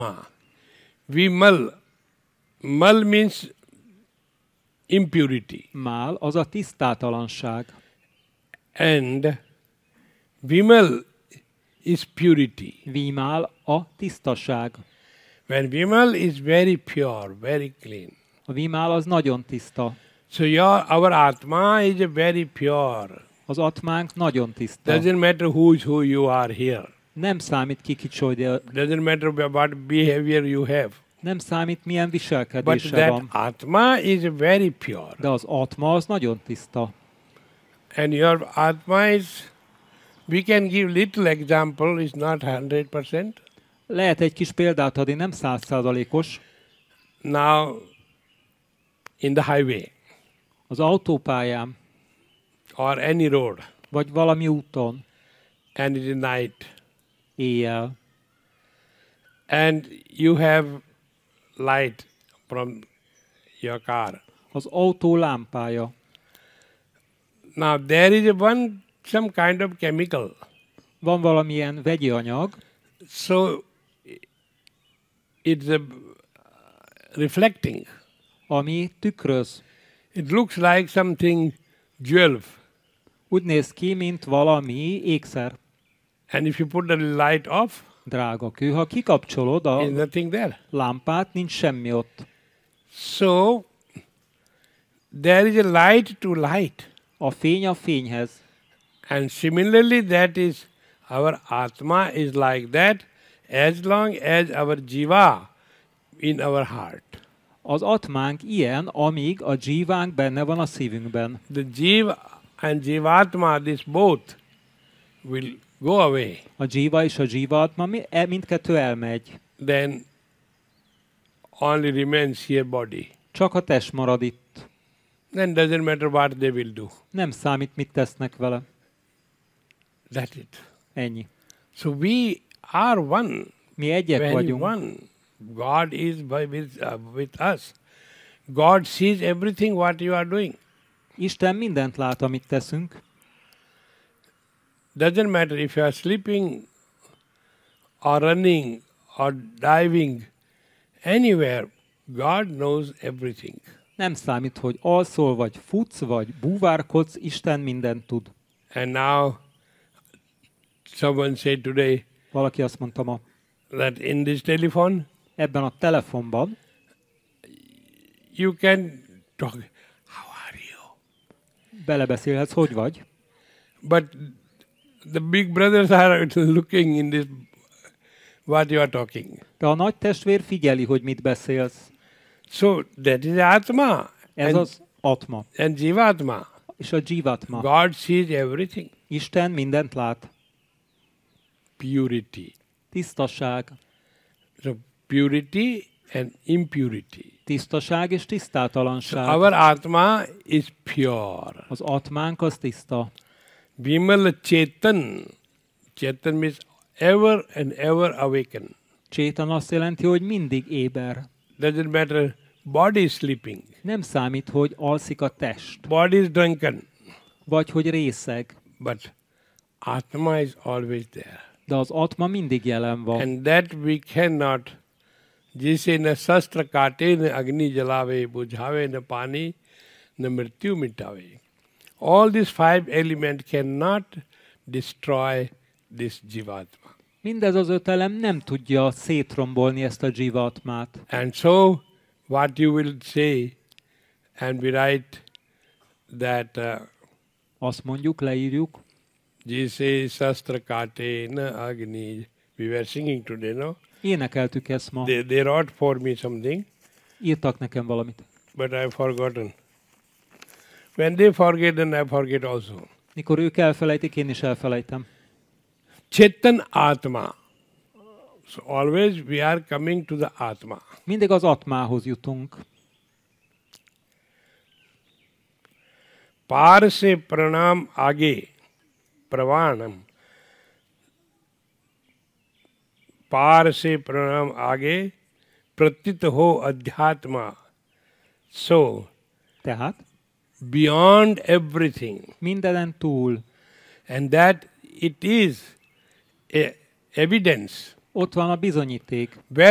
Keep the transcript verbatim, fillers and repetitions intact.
Vimal. Mal means impurity. Mál az a tisztátalanság. And Vimal is purity. Vímál a tisztaság. When Vimal is very pure, very clean. A vímál az nagyon tiszta. So your, our Atma is a very pure. Az atmánk nagyon tiszta. Doesn't matter who is who you are here. Nem számít ki kicsoly, Doesn't matter what behavior you have. nem számít milyen But viselkedése that van. Atma is very pure. De az atma az nagyon tiszta. And your Atma is, we can give little example, is not one hundred percent. Lehet egy kis példát adni, nem százszázalékos. Now, in the highway Az autópályán, or any road, vagy valami úton, and it is night, éjjel, and you have light from your car. az autó lámpája. Now, there is a one, some kind of chemical. Van valamilyen vegyi anyag, So, it's a reflecting. ami tükröz. It looks like something jewel. Úgy néz ki, mint valami ékszer. And if you put the light off, Drága kő, ha kikapcsolod a there's nothing there. lámpát, nincs semmi ott. So, there is a light to light. A fény a fényhez. And similarly, that is, our Atma is like that as long as our Jiva in our heart. Az atmánk ilyen, amíg a dzsívánk benne van a szívünkben. The Jiva and Jivatma, this both, will go away. A dzsíva és a dzsívatma mindkettő elmegy. Then only remains here body. Csak a test marad itt. Then doesn't matter what they will do. Nem számít, mit tesznek vele. That's it. Ennyi. So we are one. Mi egyek Very vagyunk. one. God is by with, uh, with us. God sees everything what you are doing. Isten mindent lát, amit teszünk. Doesn't matter if you are sleeping or running or diving anywhere, God knows everything. Nem számít, hogy alszol, vagy futsz, vagy búvárkodsz, Isten mindent tud. And now someone said today Valaki azt mondta ma, that in this telephone ebben a telefonban you can talk. How are you? belebeszélhetsz, hogy vagy. But the big brothers are looking in this what you are talking. De a nagy testvér figyeli, hogy mit beszélsz. So that is Atma. Ez and, az atma. and Jivatma. És a dzsivatma. God sees everything. Isten mindent lát. Purity. Tisztaság. So purity and impurity. Tisztaság és So tisztátalanság. our Atma is pure. Az atmánk az tiszta. Vimal Chetan. Chetan means ever and ever awaken. Csétan azt jelenti, hogy mindig éber. Doesn't matter. Body is sleeping. Nem számít, hogy alszik a test, Body is drunken. vagy hogy részeg. But Atma is always there. De az atma mindig jelen van. And that we cannot. Jise na sastra kate na agni jalave bujhave na pani na mrityu mitave. All these five elements cannot destroy this jivatma. Mindez az öt elem nem tudja szétrombolni ezt a dzsivatmát. And so what you will say, and we write that uh, Azt mondjuk, leírjuk, Jise sastra kate na agni. We were singing today, no? énekeltük ezt ma. They, they wrote for me something, Írtak nekem valamit. but I've forgotten. When they forget, then I forget also. Mikor ők elfelejtik, én is elfelejtem. Chetan Atma. So always we are coming to the Atma. Mindig az atmához jutunk. Par se pranam age, pravanam. Par se pranam age, pratit ho adhyatma. So, Tehát beyond everything, mindenen túl. and that it is a evidence Ott van a bizonyíték. where